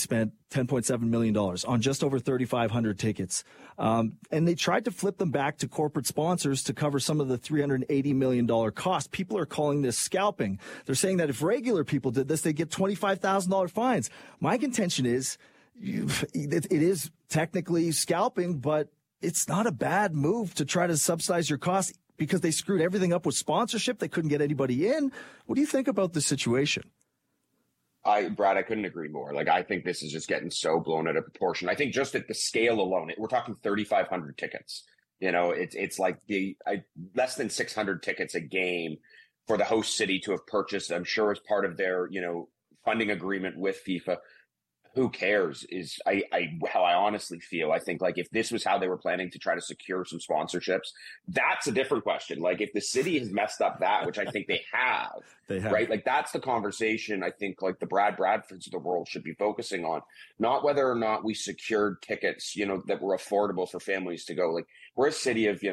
spent $10.7 million on just over 3,500 tickets. And they tried to flip them back to corporate sponsors to cover some of the $380 million cost. People are calling this scalping. They're saying that if regular people did this, they'd get $25,000 fines. My contention is it is technically scalping, but it's not a bad move to try to subsidize your costs because they screwed everything up with sponsorship. They couldn't get anybody in. What do you think about this situation? Brad, I couldn't agree more. Like, I think this is just getting so blown out of proportion. I think just at the scale alone, we're talking 3,500 tickets. You know, it's like less than 600 tickets a game for the host city to have purchased, I'm sure as part of their, funding agreement with FIFA. Who cares is how I honestly feel. I think, like, if this was how they were planning to try to secure some sponsorships, that's a different question. Like, if the city has messed up that, which I think they have, right? Like, that's the conversation I think, like, the Brad Bradfords of the world should be focusing on, not whether or not we secured tickets, that were affordable for families to go. Like, we're a city of,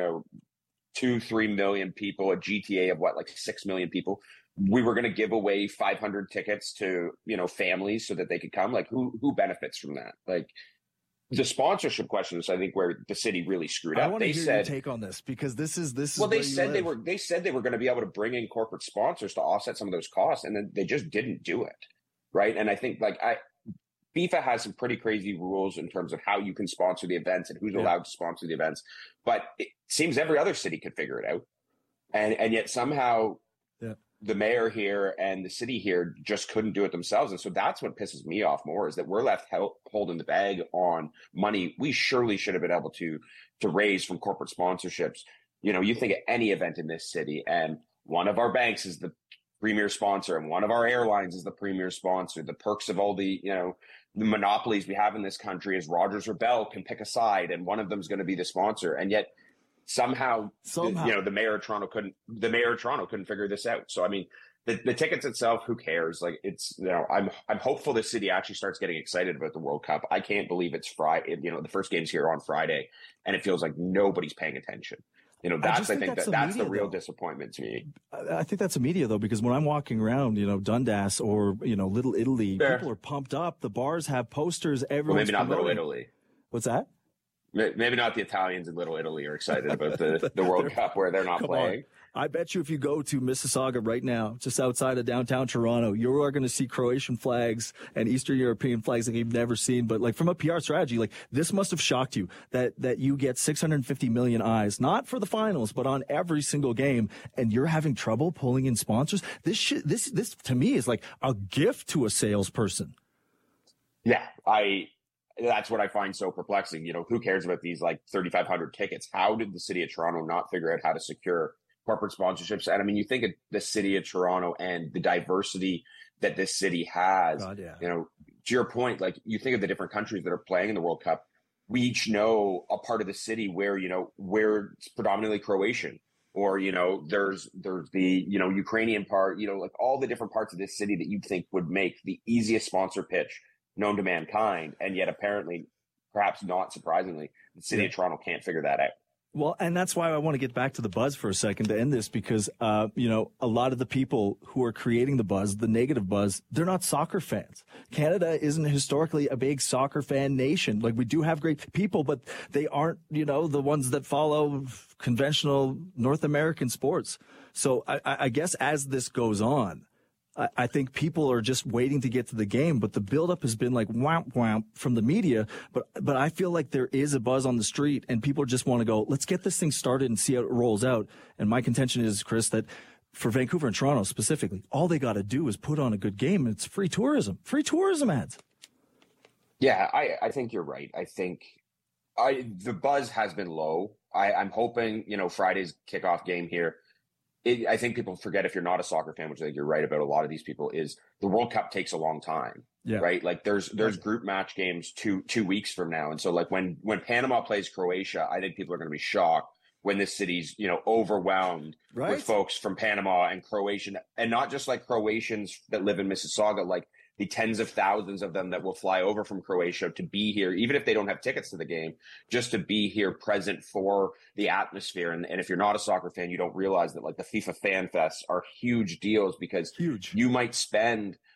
2-3 million people, a GTA of like 6 million people. We were going to give away 500 tickets to, families so that they could come. Like, who benefits from that? Like, the sponsorship question is, I think, where the city really screwed up. I want to hear your take on this, because this is. Well, they said they were going to be able to bring in corporate sponsors to offset some of those costs, and then they just didn't do it, right? And I think, FIFA has some pretty crazy rules in terms of how you can sponsor the events and who's allowed to sponsor the events, but it seems every other city could figure it out, and yet somehow. Yeah. The mayor here and the city here just couldn't do it themselves. And so that's what pisses me off more, is that we're left holding the bag on money we surely should have been able to raise from corporate sponsorships. You think of any event in this city, and one of our banks is the premier sponsor, and one of our airlines is the premier sponsor. The perks of all the, the monopolies we have in this country is Rogers or Bell can pick a side, and one of them is going to be the sponsor. And yet, somehow, the mayor of Toronto couldn't figure this out. So, I mean, the tickets itself, who cares? Like, it's, I'm hopeful the city actually starts getting excited about the World Cup. I can't believe it's Friday. The first game's here on Friday, and it feels like nobody's paying attention. That's the real disappointment to me. I think that's the media, though, because when I'm walking around, Dundas or, Little Italy, people are pumped up. The bars have posters. Everyone's maybe not Little Italy. What's that? Maybe not the Italians in Little Italy are excited about the World Cup where they're not playing. I bet you if you go to Mississauga right now, just outside of downtown Toronto, you are going to see Croatian flags and Eastern European flags that you've never seen. But like, from a PR strategy, like, this must have shocked you that you get 650 million eyes, not for the finals, but on every single game, and you're having trouble pulling in sponsors. This to me is like a gift to a salesperson. Yeah, that's what I find so perplexing. Who cares about these 3,500 tickets? How did the city of Toronto not figure out how to secure corporate sponsorships? And I mean, you think of the city of Toronto and the diversity that this city has. God, yeah. To your point, like, you think of the different countries that are playing in the World Cup. We each know a part of the city where it's predominantly Croatian, or there's the Ukrainian part. Like, all the different parts of this city that you'd think would make the easiest sponsor pitch known to mankind, and yet apparently, perhaps not surprisingly, the city of Toronto can't figure that out. Well, and that's why I want to get back to the buzz for a second to end this, because, a lot of the people who are creating the buzz, the negative buzz, they're not soccer fans. Canada isn't historically a big soccer fan nation. Like, we do have great people, but they aren't, the ones that follow conventional North American sports. So I guess as this goes on, I think people are just waiting to get to the game, but the buildup has been like whomp whomp from the media. But I feel like there is a buzz on the street, and people just want to go, let's get this thing started and see how it rolls out. And my contention is, Chris, that for Vancouver and Toronto specifically, all they got to do is put on a good game, and it's free tourism ads. Yeah, I think you're right. I think the buzz has been low. I'm hoping, Friday's kickoff game here, I think people forget, if you're not a soccer fan, which I think you're right about a lot of these people, is the World Cup takes a long time, right? Like, there's group match games two weeks from now. And so, like, when Panama plays Croatia, I think people are going to be shocked when this city's, overwhelmed with folks from Panama and Croatian, and not just like Croatians that live in Mississauga, like the tens of thousands of them that will fly over from Croatia to be here, even if they don't have tickets to the game, just to be here present for the atmosphere. And if you're not a soccer fan, you don't realize that, like, the FIFA Fan Fests are huge deals, because you might spend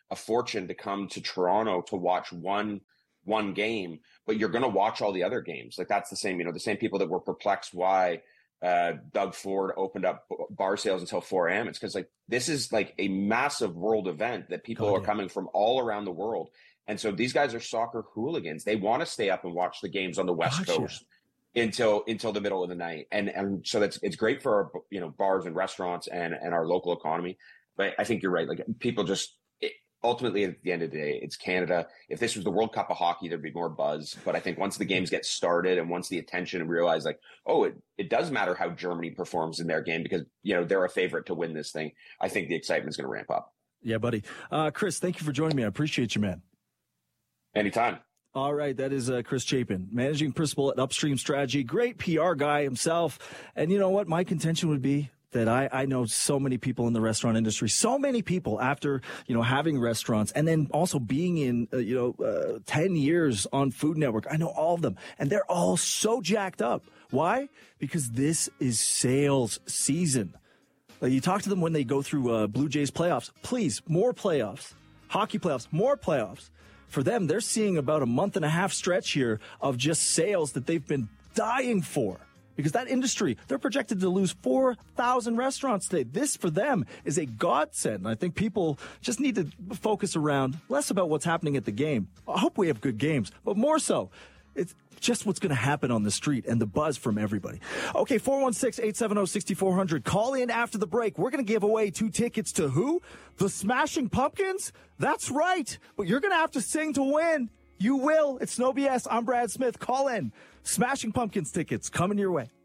a fortune to come to Toronto to watch one game, but you're going to watch all the other games. Like that's the same, the same people that were perplexed why Doug Ford opened up bar sales until 4 a.m. It's because like this is like a massive world event that people are coming from all around the world. And so these guys are soccer hooligans. They want to stay up and watch the games on the West Coast until the middle of the night. And so it's great for our, bars and restaurants and our local economy. But I think you're right. Like people just ultimately at the end of the day, it's Canada. If this was the World Cup of hockey, there'd be more buzz. But I think once the games get started and once the attention and realize like, it does matter how Germany performs in their game because, they're a favorite to win this thing. I think the excitement is going to ramp up. Yeah, buddy. Chris, thank you for joining me. I appreciate you, man. Anytime. All right. That is Chris Chapin, managing principal at Upstream Strategy. Great PR guy himself. And you know what? My contention would be that I know so many people in the restaurant industry, so many people after, having restaurants and then also being in, 10 years on Food Network. I know all of them and they're all so jacked up. Why? Because this is sales season. You talk to them when they go through Blue Jays playoffs. Please, more playoffs. Hockey playoffs, more playoffs. For them, they're seeing about a month and a half stretch here of just sales that they've been dying for. Because that industry, they're projected to lose 4,000 restaurants today. This, for them, is a godsend. And I think people just need to focus around less about what's happening at the game. I hope we have good games, but more so, it's just what's going to happen on the street and the buzz from everybody. Okay, 416-870-6400. Call in after the break. We're going to give away 2 tickets to who? The Smashing Pumpkins? That's right. But you're going to have to sing to win. You will. It's no BS. I'm Brad Smith. Call in. Smashing Pumpkins tickets coming your way.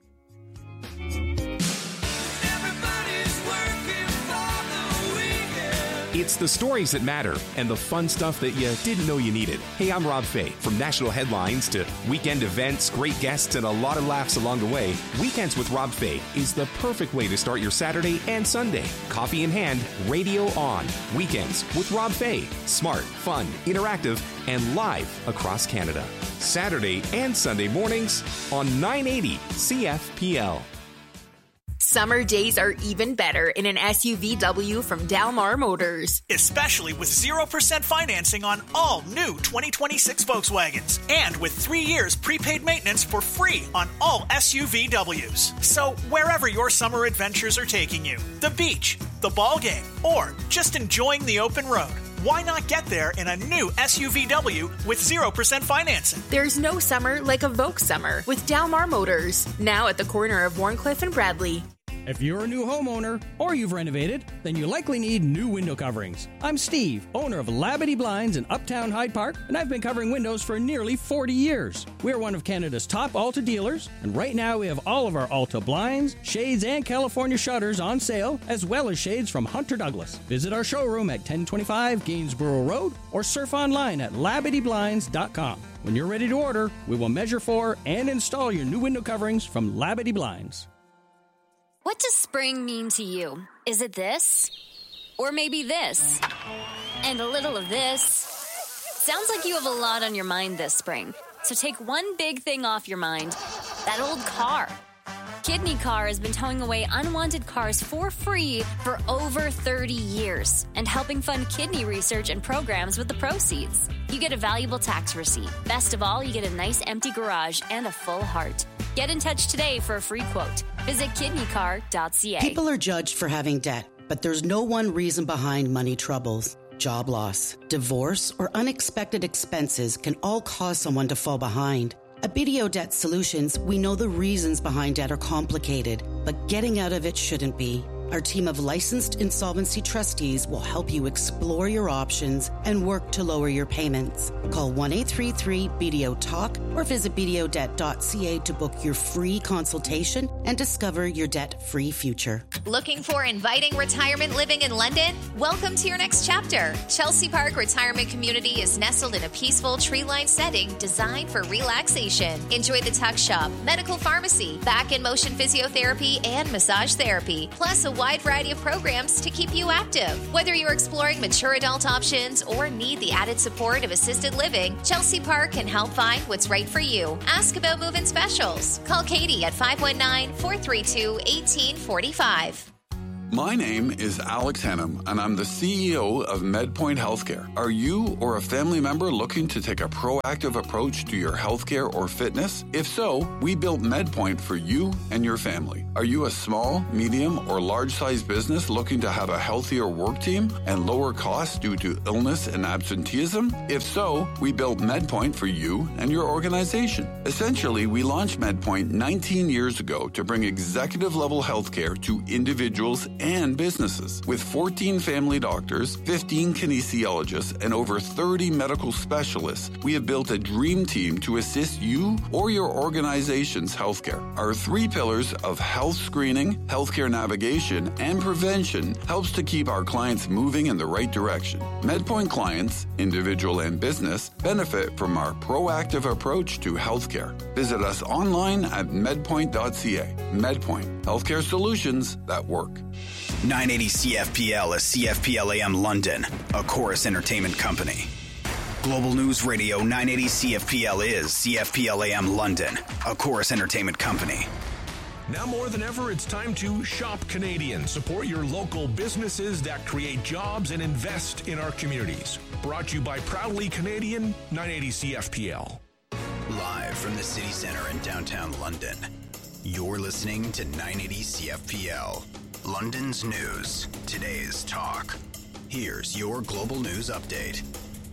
It's the stories that matter and the fun stuff that you didn't know you needed. Hey, I'm Rob Fay. From national headlines to weekend events, great guests, and a lot of laughs along the way, Weekends with Rob Fay is the perfect way to start your Saturday and Sunday. Coffee in hand, radio on. Weekends with Rob Fay. Smart, fun, interactive, and live across Canada. Saturday and Sunday mornings on 980 CFPL. Summer days are even better in an SUVW from Dalmar Motors. Especially with 0% financing on all new 2026 Volkswagens. And with 3 years prepaid maintenance for free on all SUVWs. So wherever your summer adventures are taking you, the beach, the ball game, or just enjoying the open road, why not get there in a new SUVW with 0% financing? There's no summer like a Volks summer with Dalmar Motors. Now at the corner of Warncliffe and Bradley. If you're a new homeowner or you've renovated, then you likely need new window coverings. I'm Steve, owner of Labadee Blinds in Uptown Hyde Park, and I've been covering windows for nearly 40 years. We're one of Canada's top Alta dealers, and right now we have all of our Alta blinds, shades, and California shutters on sale, as well as shades from Hunter Douglas. Visit our showroom at 1025 Gainsborough Road or surf online at LabadeeBlinds.com. When you're ready to order, we will measure for and install your new window coverings from Labadee Blinds. What does spring mean to you? Is it this? Or maybe this? And a little of this? Sounds like you have a lot on your mind this spring. So take one big thing off your mind. That old car. Kidney Car has been towing away unwanted cars for free for over 30 years and helping fund kidney research and programs with the proceeds. You get a valuable tax receipt. Best of all, you get a nice empty garage and a full heart. Get in touch today for a free quote. Visit kidneycar.ca. People are judged for having debt, but there's no one reason behind money troubles. Job loss, divorce, or unexpected expenses can all cause someone to fall behind. At BDO Debt Solutions, we know the reasons behind debt are complicated, but getting out of it shouldn't be. Our team of licensed insolvency trustees will help you explore your options and work to lower your payments. Call 1-833-BDO-TALK or visit bdodebt.ca to book your free consultation and discover your debt-free future. Looking for inviting retirement living in London? Welcome to your next chapter. Chelsea Park Retirement Community is nestled in a peaceful tree-lined setting designed for relaxation. Enjoy the tuck shop, medical pharmacy, back and motion physiotherapy, and massage therapy, plus a wide variety of programs to keep you active. Whether you're exploring mature adult options or need the added support of assisted living, Chelsea Park can help find what's right for you. Ask about move-in specials. Call Katie at 519-432-1845. My name is Alex Hennum, and I'm the CEO of MedPoint Healthcare. Are you or a family member looking to take a proactive approach to your healthcare or fitness? If so, we built MedPoint for you and your family. Are you a small, medium, or large-sized business looking to have a healthier work team and lower costs due to illness and absenteeism? If so, we built MedPoint for you and your organization. Essentially, we launched MedPoint 19 years ago to bring executive-level healthcare to individuals and businesses. With 14 family doctors, 15 kinesiologists, and over 30 medical specialists, we have built a dream team to assist you or your organization's healthcare. Our 3 pillars of health screening, healthcare navigation, and prevention helps to keep our clients moving in the right direction. MedPoint clients, individual and business, benefit from our proactive approach to healthcare. Visit us online at medpoint.ca. MedPoint, healthcare solutions that work. 980 CFPL is CFPL AM London, a Chorus Entertainment company. Global News Radio 980 CFPL is CFPL AM London, a Chorus Entertainment company. Now more than ever, it's time to shop Canadian. Support your local businesses that create jobs and invest in our communities. Brought to you by Proudly Canadian, 980 CFPL. Live from the City Centre in downtown London, you're listening to 980 CFPL. London's news, today's talk. Here's your global news update.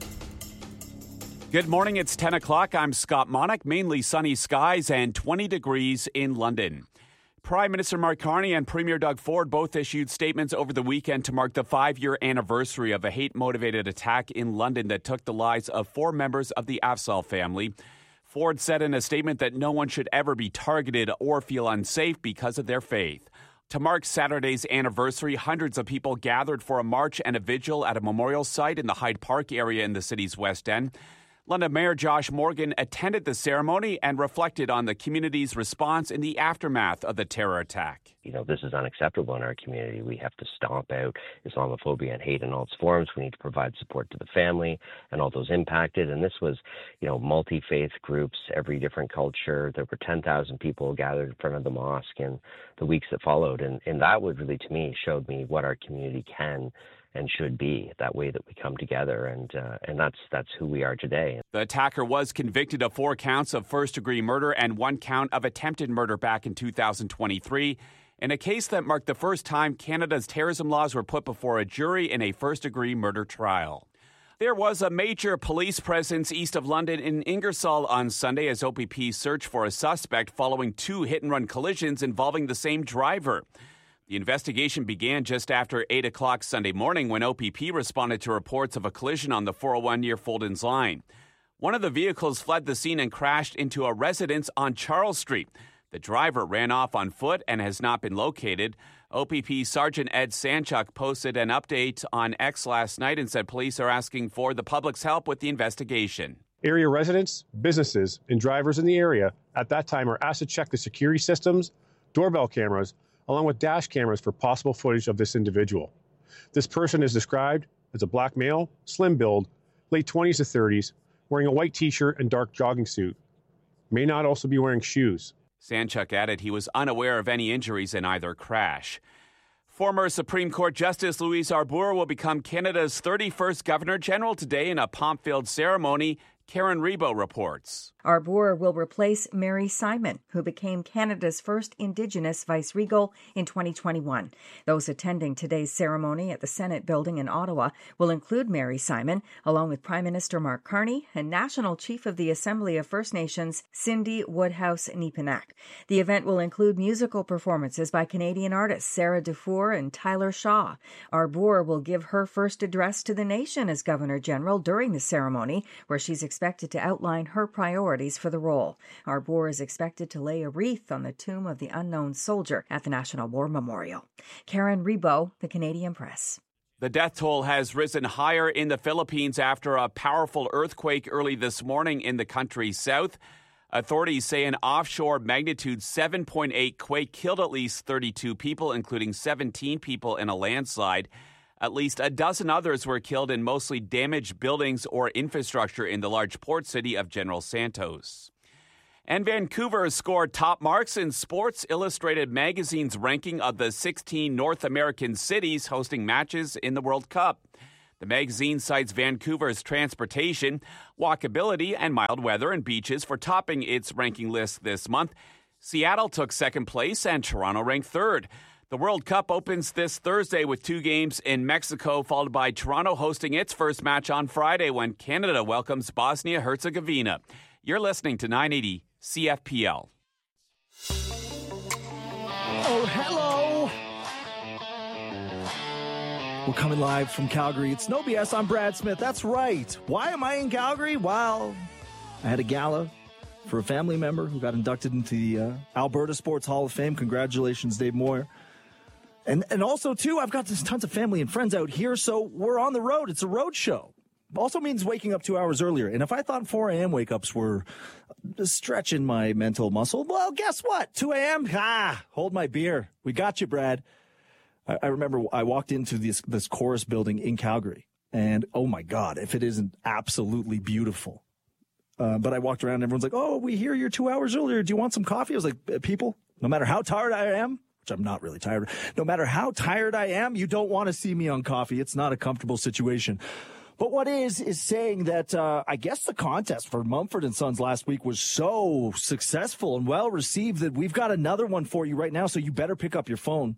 Good morning, it's 10 o'clock. I'm Scott Monick. Mainly sunny skies and 20 degrees in London. Prime Minister Mark Carney and Premier Doug Ford both issued statements over the weekend to mark the 5-year anniversary of a hate-motivated attack in London that took the lives of 4 members of the Afzaal family. Ford said in a statement that no one should ever be targeted or feel unsafe because of their faith. To mark Saturday's anniversary, hundreds of people gathered for a march and a vigil at a memorial site in the Hyde Park area in the city's West End. London Mayor Josh Morgan attended the ceremony and reflected on the community's response in the aftermath of the terror attack. This is unacceptable in our community. We have to stomp out Islamophobia and hate in all its forms. We need to provide support to the family and all those impacted. And this was, multi-faith groups, every different culture. There were 10,000 people gathered in front of the mosque in the weeks that followed. And that would really, to me, showed me what our community can and should be, that way that we come together, and that's who we are today. The attacker was convicted of 4 counts of first-degree murder and 1 count of attempted murder back in 2023, in a case that marked the first time Canada's terrorism laws were put before a jury in a first-degree murder trial. There was a major police presence east of London in Ingersoll on Sunday as OPP searched for a suspect following 2 hit-and-run collisions involving the same driver. The investigation began just after 8 o'clock Sunday morning when OPP responded to reports of a collision on the 401 near Fulton's line. One of the vehicles fled the scene and crashed into a residence on Charles Street. The driver ran off on foot and has not been located. OPP Sergeant Ed Sanchuk posted an update on X last night and said police are asking for the public's help with the investigation. Area residents, businesses, and drivers in the area at that time are asked to check the security systems, doorbell cameras, along with dash cameras for possible footage of this individual. This person is described as a black male, slim build, late 20s to 30s, wearing a white t-shirt and dark jogging suit. May not also be wearing shoes. Sanchuk added he was unaware of any injuries in either crash. Former Supreme Court Justice Louise Arbour will become Canada's 31st Governor-General today in a pomp-filled ceremony. Karen Rebo reports. Arbour will replace Mary Simon, who became Canada's first Indigenous vice-regal in 2021. Those attending today's ceremony at the Senate building in Ottawa will include Mary Simon, along with Prime Minister Mark Carney and National Chief of the Assembly of First Nations, Cindy Woodhouse-Nepinak. The event will include musical performances by Canadian artists Sarah Dufour and Tyler Shaw. Arbour will give her first address to the nation as Governor-General during the ceremony, where she's expected to outline her priorities for the role. Arbour is expected to lay a wreath on the tomb of the unknown soldier at the National War Memorial. Karen Rebo, The Canadian Press. The death toll has risen higher in the Philippines after a powerful earthquake early this morning in the country's south. Authorities say an offshore magnitude 7.8 quake killed at least 32 people, including 17 people in a landslide. At least a dozen others were killed in mostly damaged buildings or infrastructure in the large port city of General Santos. And Vancouver scored top marks in Sports Illustrated magazine's ranking of the 16 North American cities hosting matches in the World Cup. The magazine cites Vancouver's transportation, walkability, and mild weather and beaches for topping its ranking list this month. Seattle took second place and Toronto ranked third. The World Cup opens this Thursday with 2 games in Mexico, followed by Toronto hosting its first match on Friday when Canada welcomes Bosnia-Herzegovina. You're listening to 980 CFPL. Oh, hello. We're coming live from Calgary. It's No BS. I'm Brad Smith. That's right. Why am I in Calgary? Well, I had a gala for a family member who got inducted into the Alberta Sports Hall of Fame. Congratulations, Dave Moyer. And also, too, I've got tons of family and friends out here, so we're on the road. It's a road show. Also means waking up 2 hours earlier. And if I thought 4 a.m. wake-ups were stretching my mental muscle, well, guess what? 2 a.m.? Hold my beer. We got you, Brad. I remember I walked into this Chorus building in Calgary, and oh, my God, if it isn't absolutely beautiful. But I walked around, and everyone's like, oh, we hear you're 2 hours earlier. Do you want some coffee? I was like, people, no matter how tired I am, which I'm not really tired, no matter how tired I am, you don't want to see me on coffee. It's not a comfortable situation. But what is saying that I guess the contest for Mumford & Sons last week was so successful and well-received that we've got another one for you right now, so you better pick up your phone,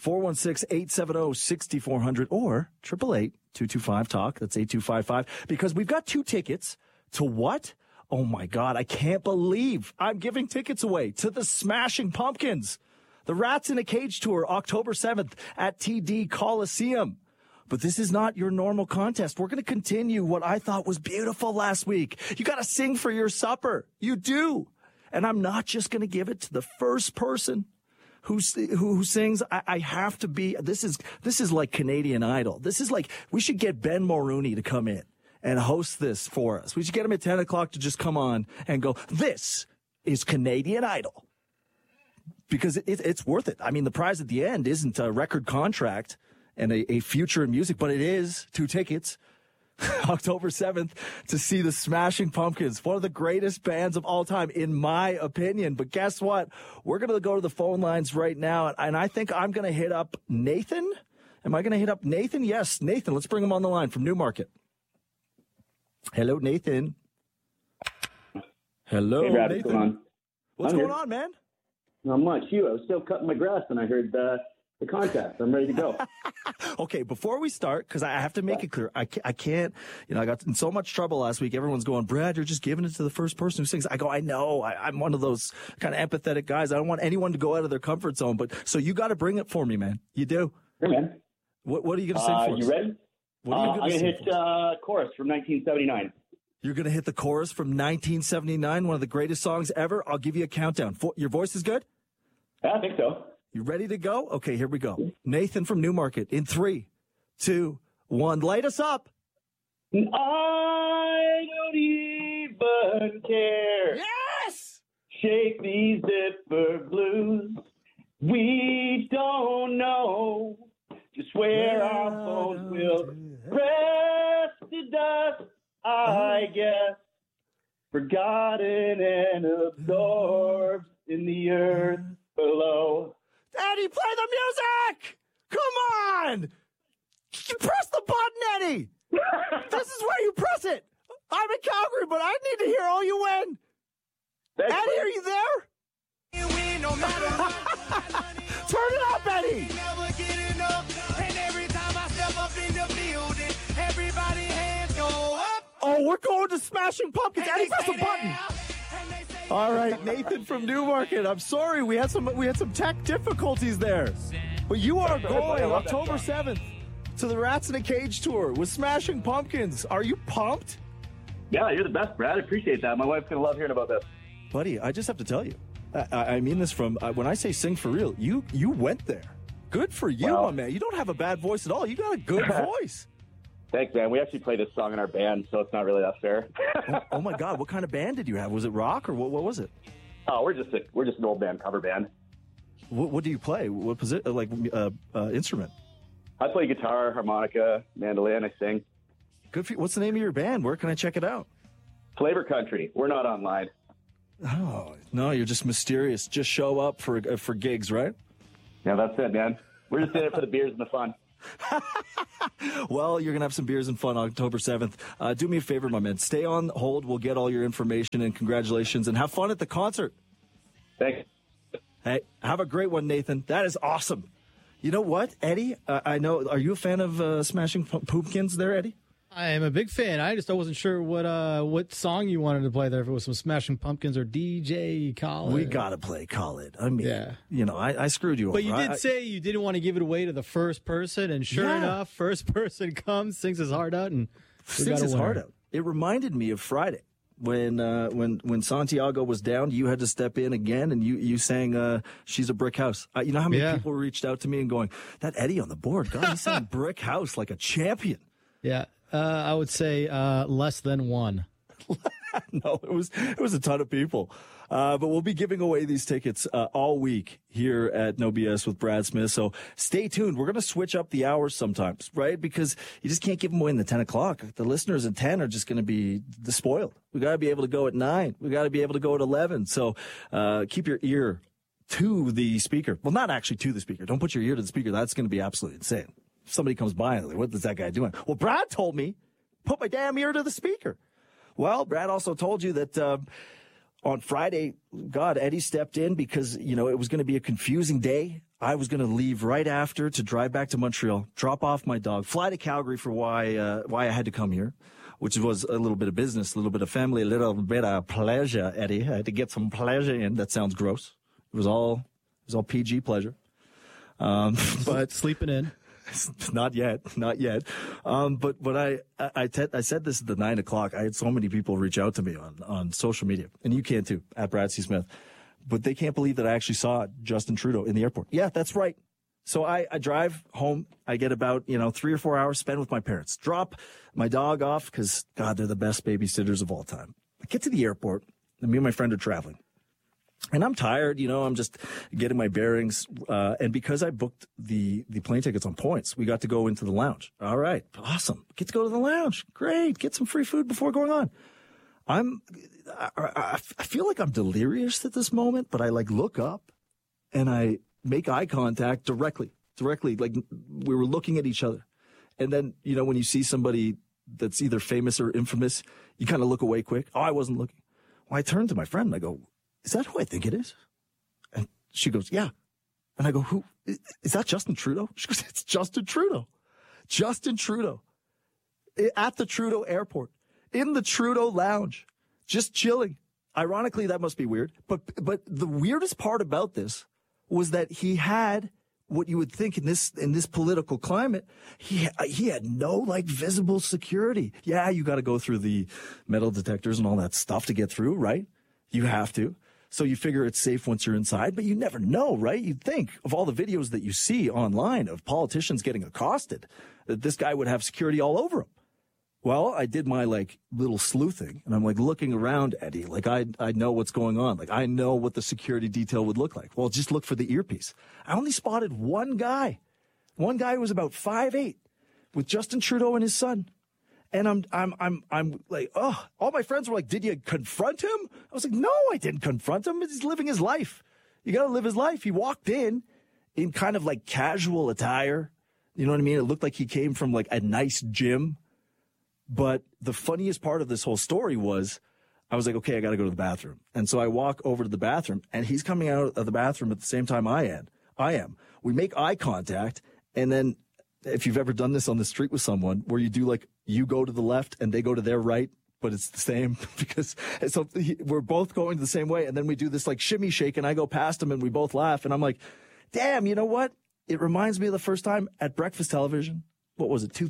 416-870-6400 or 888-225-TALK. That's 8255, because we've got 2 tickets to what? Oh, my God, I can't believe I'm giving tickets away to the Smashing Pumpkins, the Rats in a Cage tour, October 7th at TD Coliseum. But this is not your normal contest. We're going to continue what I thought was beautiful last week. You got to sing for your supper. You do. And I'm not just going to give it to the first person who sings. I have to be. This is like Canadian Idol. This is like, we should get Ben Mulrooney to come in and host this for us. We should get him at 10 o'clock to just come on and go, this is Canadian Idol. Because it's worth it. I mean, the prize at the end isn't a record contract and a future in music, but it is 2 tickets, October 7th, to see the Smashing Pumpkins, one of the greatest bands of all time, in my opinion. But guess what? We're going to go to the phone lines right now, and I think I'm going to hit up Nathan. Am I going to hit up Nathan? Yes, Nathan. Let's bring him on the line from Newmarket. Hello, Nathan. Hello, hey, Brad, Nathan. What's going on, man? Not much. I was still cutting my grass when I heard the contest. I'm ready to go. Okay, before we start, because I have to make it clear, I can't, I got in so much trouble last week. Everyone's going, Brad, you're just giving it to the first person who sings. I go, I know. I'm one of those kind of empathetic guys. I don't want anyone to go out of their comfort zone. But so you got to bring it for me, man. You do. Hey, man. What are you going to sing for us? You ready? What are you going to sing? I'm going to hit Chorus from 1979. You're going to hit the Chorus from 1979, one of the greatest songs ever. I'll give you a countdown. Your voice is good? I think so. You ready to go? Okay, here we go. Nathan from Newmarket in 3, 2, 1. Light us up. I don't even care. Yes! Shake these zipper blues. We don't know just where our phones will press to dust, I guess. Forgotten and absorbed in the earth below. Eddie, play the music! Come on! You press the button, Eddie! This is where you press it! I'm in Calgary, but I need to hear all you win! Thanks, Eddie, buddy. are you there? Turn it up, Eddie! Oh, we're going to Smashing Pumpkins. Eddie, press the button! All right, Nathan from Newmarket. I'm sorry, we had some tech difficulties there. But you are going October 7th to the Rats in a Cage tour with Smashing Pumpkins. Are you pumped? Yeah, you're the best, Brad. I appreciate that. My wife's going to love hearing about this. Buddy, I just have to tell you, I mean this from, when I say sing for real, you went there. Good for you, my man. You don't have a bad voice at all. You got a good voice. Thanks, man. We actually play this song in our band, so it's not really that fair. Oh my God! What kind of band did you have? Was it rock or what was it? Oh, we're just an old band cover band. What do you play? What position? Like instrument? I play guitar, harmonica, mandolin. I sing. Good for you. What's the name of your band? Where can I check it out? Flavor Country. We're not online. Oh, no, you're just mysterious. Just show up for gigs, right? Yeah, that's it, man. We're just in it for the beers and the fun. Well, you're going to have some beers and fun on October 7th. Do me a favor, my man. Stay on hold. We'll get all your information, and congratulations, and have fun at the concert. Thanks. Hey, have a great one, Nathan. That is awesome. You know what, Eddie? I know. Are you a fan of Smashing Pumpkins there, Eddie? I am a big fan. I wasn't sure what song you wanted to play there, if it was some Smashing Pumpkins or DJ Khaled. We got to play Khaled. I mean, I screwed you over. But you did say you didn't want to give it away to the first person, and sure enough, first person comes, sings his heart out, and sings his heart out. It reminded me of Friday when Santiago was down. You had to step in again, and you sang "She's a Brick House." You know how many people reached out to me and going, "That Eddie on the board, God, he sang Brick House like a champion." Yeah. I would say less than one. No, it was a ton of people. But we'll be giving away these tickets all week here at No BS with Brad Smith. So stay tuned. We're going to switch up the hours sometimes, right? Because you just can't give them away in the 10 o'clock. The listeners at 10 are just going to be spoiled. We got to be able to go at 9. We got to be able to go at 11. So keep your ear to the speaker. Well, not actually to the speaker. Don't put your ear to the speaker. That's going to be absolutely insane. If somebody comes by and they're like, what is that guy doing? Well, Brad told me, put my damn ear to the speaker. Well, Brad also told you that on Friday, Eddie stepped in because, it was going to be a confusing day. I was going to leave right after to drive back to Montreal, drop off my dog, fly to Calgary for why I had to come here, which was a little bit of business, a little bit of family, a little bit of pleasure, Eddie. I had to get some pleasure in. That sounds gross. It was all PG pleasure. But sleeping in. Not yet. But I said this at the 9 o'clock. I had so many people reach out to me on social media, and you can too, at Brad C. Smith. But they can't believe that I actually saw Justin Trudeau in the airport. Yeah, that's right. So I drive home. I get about 3 or 4 hours spent with my parents. Drop my dog off because God, they're the best babysitters of all time. I get to the airport, and me and my friend are traveling. And I'm tired, I'm just getting my bearings. And because I booked the plane tickets on points, we got to go into the lounge. All right. Awesome. Get to go to the lounge. Great. Get some free food before going on. I feel like I'm delirious at this moment, but I look up and I make eye contact directly. Like we were looking at each other. And then, when you see somebody that's either famous or infamous, you kind of look away quick. Oh, I wasn't looking. Well, I turned to my friend and I go, is that who I think it is? And she goes, yeah. And I go, who? Is that Justin Trudeau? She goes, it's Justin Trudeau. Justin Trudeau. At the Trudeau airport. In the Trudeau lounge. Just chilling. Ironically, that must be weird. But the weirdest part about this was that he had what you would think in this political climate, he had no visible security. Yeah, you got to go through the metal detectors and all that stuff to get through, right? You have to. So you figure it's safe once you're inside, but you never know, right? You'd think of all the videos that you see online of politicians getting accosted, that this guy would have security all over him. Well, I did my little sleuthing, and I'm looking around, Eddie, I know what's going on. I know what the security detail would look like. Well, just look for the earpiece. I only spotted one guy. One guy who was about 5'8", with Justin Trudeau and his son. And I'm like, oh, all my friends were like, did you confront him? I was like, no, I didn't confront him. He's living his life. You got to live his life. He walked in kind of casual attire. You know what I mean? It looked like he came from a nice gym. But the funniest part of this whole story was I was like, okay, I got to go to the bathroom. And so I walk over to the bathroom, and he's coming out of the bathroom at the same time I am. We make eye contact, and then if you've ever done this on the street with someone where you do you go to the left and they go to their right, but it's the same because so we're both going the same way. And then we do this shimmy shake and I go past him and we both laugh. And I'm like, damn, you know what? It reminds me of the first time at Breakfast Television. What was it?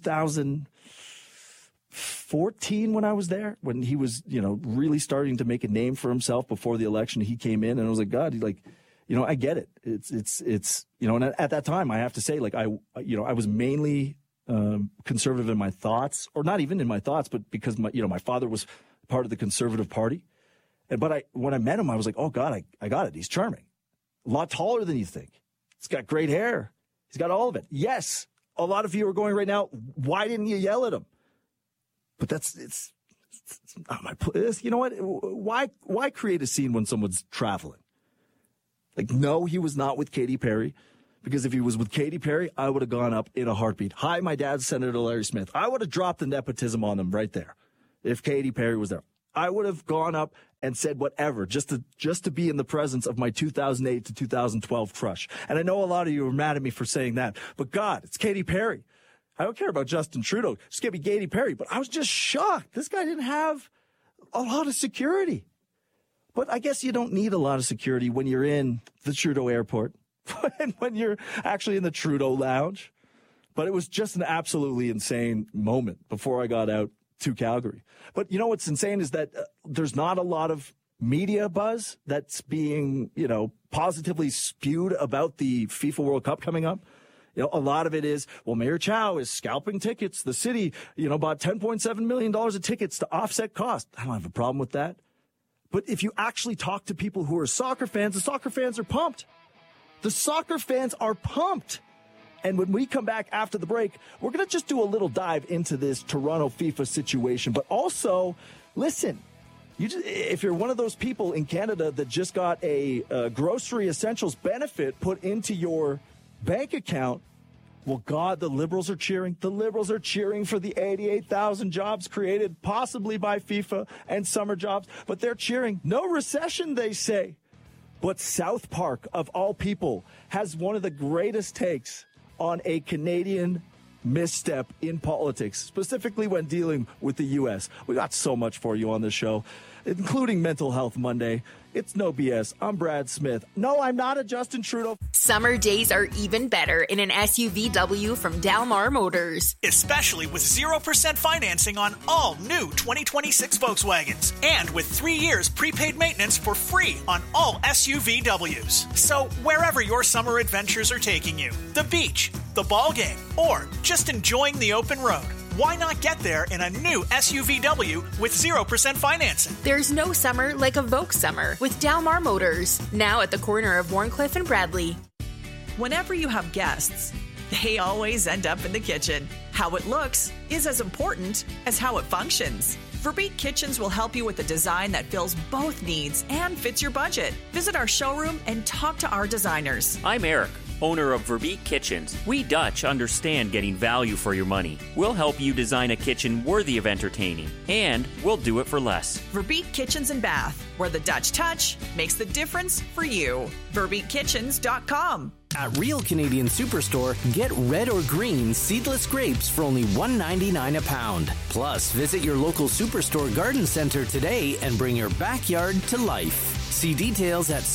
2014 when I was there, when he was, really starting to make a name for himself before the election. He came in and I was like, God, I get it. It's and at that time, I have to say, I was mainly conservative in my thoughts, or not even in my thoughts, but because my father was part of the Conservative Party. But when I met him, I was like, oh God, I got it. He's charming. A lot taller than you think. He's got great hair. He's got all of it. Yes. A lot of you are going right now, why didn't you yell at him? But It's not my place. You know what? Why create a scene when someone's traveling? Like, no, he was not with Katy Perry. Because if he was with Katy Perry, I would have gone up in a heartbeat. Hi, my dad's Senator Larry Smith. I would have dropped the nepotism on them right there. If Katy Perry was there, I would have gone up and said whatever just to be in the presence of my 2008 to 2012 crush. And I know a lot of you are mad at me for saying that, but God, it's Katy Perry. I don't care about Justin Trudeau. Just give me Katy Perry. But I was just shocked. This guy didn't have a lot of security. But I guess you don't need a lot of security when you're in the Trudeau airport. And when you're actually in the Trudeau lounge. But it was just an absolutely insane moment before I got out to Calgary. But you know what's insane is that there's not a lot of media buzz that's being, positively spewed about the FIFA World Cup coming up. A lot of it is, well, Mayor Chow is scalping tickets. The city, bought $10.7 million of tickets to offset cost. I don't have a problem with that. But if you actually talk to people who are soccer fans, the soccer fans are pumped. The soccer fans are pumped. And when we come back after the break, we're going to just do a little dive into this Toronto FIFA situation. But also, listen, if you're one of those people in Canada that just got a grocery essentials benefit put into your bank account, well, God, the Liberals are cheering. The Liberals are cheering for the 88,000 jobs created possibly by FIFA and summer jobs. But they're cheering. No recession, they say. But South Park, of all people, has one of the greatest takes on a Canadian misstep in politics, specifically when dealing with the U.S. We got so much for you on this show, including Mental Health Monday. It's no BS. I'm Brad Smith. No, I'm not a Justin Trudeau. Summer days are even better in an SUVW from Dalmar Motors. Especially with 0% financing on all new 2026 Volkswagens. And with 3 years prepaid maintenance for free on all SUVWs. So wherever your summer adventures are taking you, the beach, the ball game, or just enjoying the open road, why not get there in a new SUVW with 0% financing? There's no summer like a Volks summer with Dalmar Motors. Now at the corner of Warncliffe and Bradley. Whenever you have guests, they always end up in the kitchen. How it looks is as important as how it functions. Verbeek Kitchens will help you with a design that fills both needs and fits your budget. Visit our showroom and talk to our designers. I'm Eric, owner of Verbeek Kitchens. We Dutch understand getting value for your money. We'll help you design a kitchen worthy of entertaining, and we'll do it for less. Verbeek Kitchens and Bath, where the Dutch touch makes the difference for you. VerbeekKitchens.com. At Real Canadian Superstore, get red or green seedless grapes for only $1.99 a pound. Plus, visit your local Superstore garden center today and bring your backyard to life. See details at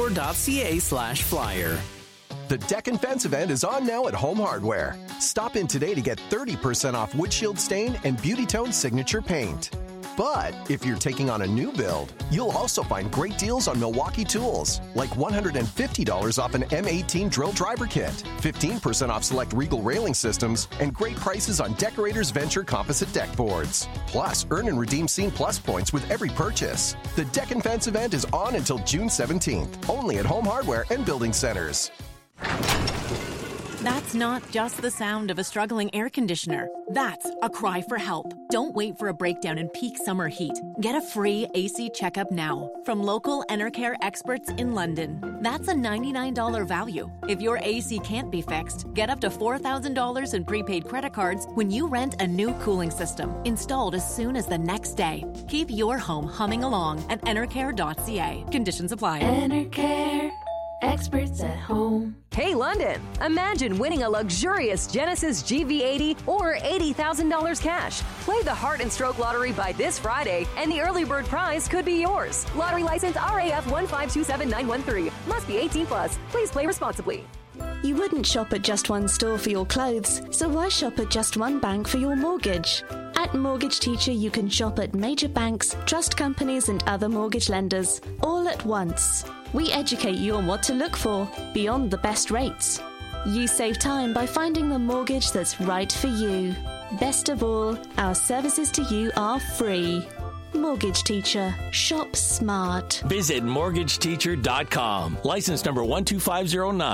superstore.ca/flyer. The Deck and Fence event is on now at Home Hardware. Stop in today to get 30% off Wood Shield Stain and Beauty Tone Signature Paint. But if you're taking on a new build, you'll also find great deals on Milwaukee tools, like $150 off an M18 drill driver kit, 15% off select Regal railing systems, and great prices on Decorators Venture composite deck boards. Plus, earn and redeem Scene Plus points with every purchase. The Deck and Fence event is on until June 17th, only at Home Hardware and Building Centers. That's not just the sound of a struggling air conditioner. That's a cry for help. Don't wait for a breakdown in peak summer heat. Get a free AC checkup now from local Enercare experts in London. That's a $99 value. If your AC can't be fixed, get up to $4,000 in prepaid credit cards when you rent a new cooling system, installed as soon as the next day. Keep your home humming along at enercare.ca. Conditions apply. Enercare. Experts at home. Hey London, imagine winning a luxurious Genesis GV80 or $80,000 cash. Play the Heart and Stroke Lottery by this Friday and the early bird prize could be yours. Lottery license RAF 1527913. Must be 18 plus. Please play responsibly. You wouldn't shop at just one store for your clothes, so why shop at just one bank for your mortgage? At Mortgage Teacher, you can shop at major banks, trust companies, and other mortgage lenders, all at once. We educate you on what to look for, beyond the best rates. You save time by finding the mortgage that's right for you. Best of all, our services to you are free. Mortgage Teacher. Shop smart. Visit mortgageteacher.com. License number 12509.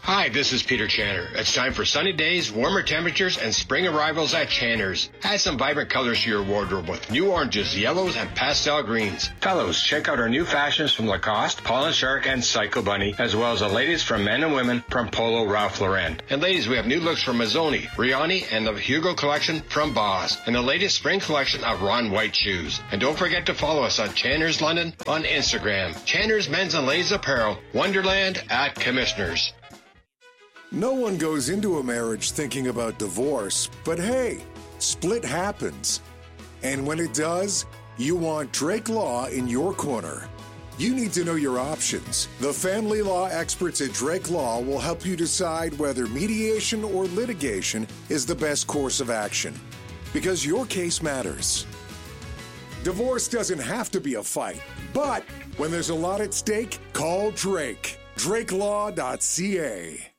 Hi, this is Peter Channer. It's time for sunny days, warmer temperatures, and spring arrivals at Channer's. Add some vibrant colors to your wardrobe with new oranges, yellows, and pastel greens. Fellows, check out our new fashions from Lacoste, Paul & Shark, and Psycho Bunny, as well as the latest from men and women from Polo Ralph Lauren. And ladies, we have new looks from Mazzoni, Riani, and the Hugo collection from Boss, and the latest spring collection of Ron White shoes. And don't forget to follow us on Channer's London on Instagram. Channer's Men's and Ladies Apparel, Wonderland at Commissioners. No one goes into a marriage thinking about divorce, but hey, split happens. And when it does, you want Drake Law in your corner. You need to know your options. The family law experts at Drake Law will help you decide whether mediation or litigation is the best course of action, because your case matters. Divorce doesn't have to be a fight, but when there's a lot at stake, call Drake. DrakeLaw.ca.